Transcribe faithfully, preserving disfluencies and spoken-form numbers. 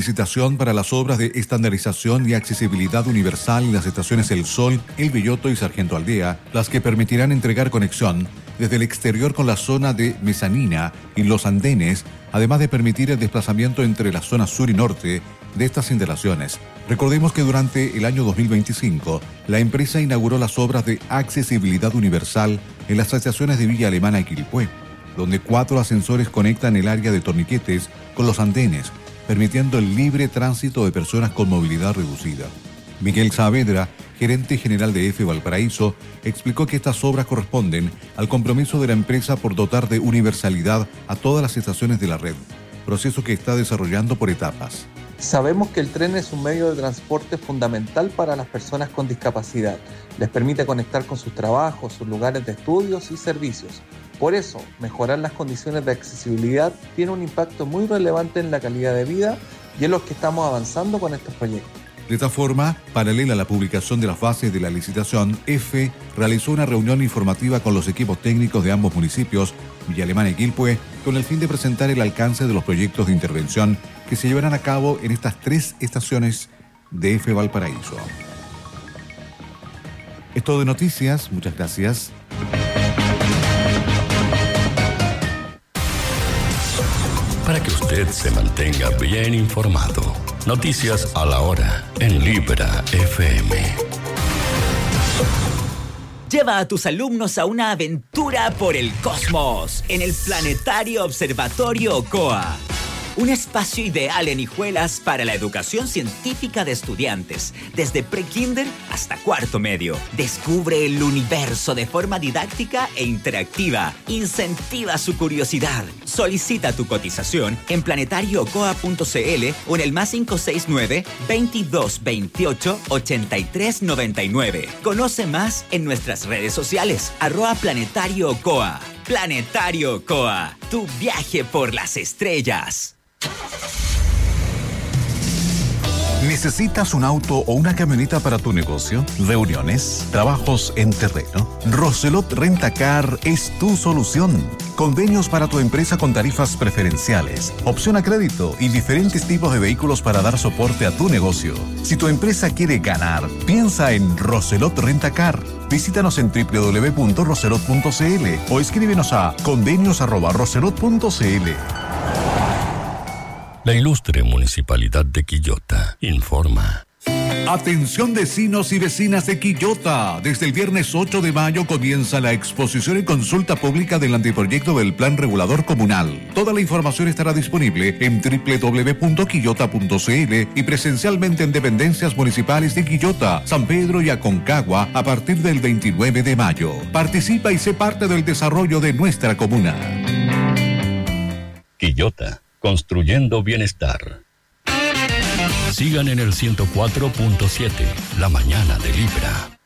licitación para las obras de estandarización y accesibilidad universal en las estaciones El Sol, El Belloto y Sargento Aldea, las que permitirán entregar conexión desde el exterior con la zona de mezanina y los andenes, además de permitir el desplazamiento entre la zona sur y norte de estas instalaciones. Recordemos que durante el año dos mil veinticinco, la empresa inauguró las obras de accesibilidad universal en las estaciones de Villa Alemana y Quilpué, donde cuatro ascensores conectan el área de torniquetes con los andenes, permitiendo el libre tránsito de personas con movilidad reducida. Miguel Saavedra, gerente general de EFE Valparaíso, explicó que estas obras corresponden al compromiso de la empresa por dotar de universalidad a todas las estaciones de la red, proceso que está desarrollando por etapas. Sabemos que el tren es un medio de transporte fundamental para las personas con discapacidad. Les permite conectar con sus trabajos, sus lugares de estudios y servicios. Por eso, mejorar las condiciones de accesibilidad tiene un impacto muy relevante en la calidad de vida y en los que estamos avanzando con estos proyectos. De esta forma, paralela a la publicación de las bases de la licitación, EFE realizó una reunión informativa con los equipos técnicos de ambos municipios, Villa Alemana y Quilpué, con el fin de presentar el alcance de los proyectos de intervención que se llevarán a cabo en estas tres estaciones de EFE Valparaíso. Es todo de noticias, muchas gracias. Para que usted se mantenga bien informado, noticias a la hora en Libra F M. Lleva a tus alumnos a una aventura por el cosmos en el Planetario Observatorio Ocoa. Un espacio ideal en Hijuelas para la educación científica de estudiantes, desde pre-kinder hasta cuarto medio. Descubre el universo de forma didáctica e interactiva. Incentiva su curiosidad. Solicita tu cotización en planetario ocoa punto c l o en el más cinco seis nueve, veintidós veintiocho, ochenta y tres noventa y nueve. Conoce más en nuestras redes sociales, arroba Planetario Ocoa. Planetario Ocoa, tu viaje por las estrellas. ¿Necesitas un auto o una camioneta para tu negocio? ¿Reuniones? ¿Trabajos en terreno? Roselot Rentacar es tu solución. Convenios para tu empresa con tarifas preferenciales, opción a crédito y diferentes tipos de vehículos para dar soporte a tu negocio. Si tu empresa quiere ganar, piensa en Roselot Rentacar. Visítanos en doble u doble u doble u punto roselot punto c l o escríbenos a convenios arroba roselot punto c l. La ilustre Municipalidad de Quillota informa. Atención vecinos y vecinas de Quillota. Desde el viernes ocho de mayo comienza la exposición y consulta pública del anteproyecto del Plan Regulador Comunal. Toda la información estará disponible en doble u doble u doble u punto quillota punto c l y presencialmente en dependencias municipales de Quillota, San Pedro y Aconcagua a partir del veintinueve de mayo. Participa y sé parte del desarrollo de nuestra comuna. Quillota, construyendo bienestar. Sigan en el ciento cuatro punto siete, la mañana de Libra.